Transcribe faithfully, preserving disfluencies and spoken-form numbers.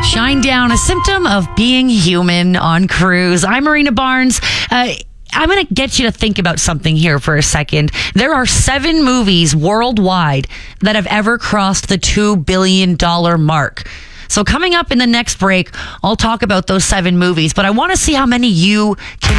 Shine down, a symptom of being human on cruise. I'm Marina Barnes. Uh, I'm going to get you to think about something here for a second. There are seven movies worldwide that have ever crossed the two billion dollars mark. So coming up in the next break, I'll talk about those seven movies, but I want to see how many you can